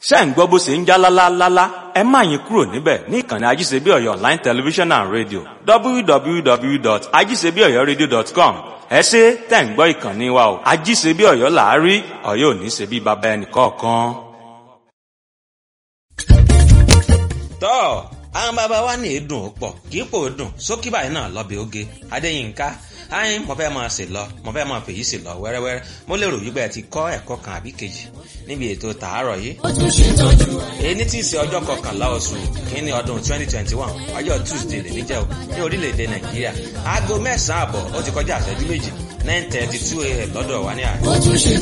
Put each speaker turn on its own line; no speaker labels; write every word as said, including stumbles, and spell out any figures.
ṣé ń gbọ́ bó ṣe ń já lálálálá ẹ má yín kúrò níbẹ̀ ní ìkànnì ajíṣebíọ̀yọ̀ online television and radio w w w dot ajíṣebíọ̀yọ̀radio dot com ẹ ṣé tẹ̀ ń gbọ́ ìkànnì wa o ajíṣebíọ̀yọ̀ là á rí Ọ̀yọ́ ò ní ṣe bí baba ẹnì kọ̀ọ̀kan.
tọ́ àwọn bàbá wa ní èédùn ó pọ̀ kì í pò ó dùn sókí báyìí náà lọ́bẹ̀ oge Adéyínká ayin mo fẹ́ máa sè lọ mo fẹ́ máa fèyí sè lọ wẹ́rẹ́wẹ́rẹ́ mo lérò wípé ẹ ti kọ́ ẹ̀kọ́ kan àbí kejì níbi ètò tàárọ̀ yìí. èyí tí í ṣe ọjọ́ kọkànlá oṣù kínní ọdún twenty twenty one ọjọ́ Tuesday lè ní jẹ́ o ní orílẹ̀-èdè Nàìjíríà aago mẹ́sàn-án àbọ̀ ó ti kọjá àṣẹjú méjì nine thirty two a.m. lọ́dọ̀ wa ní àná.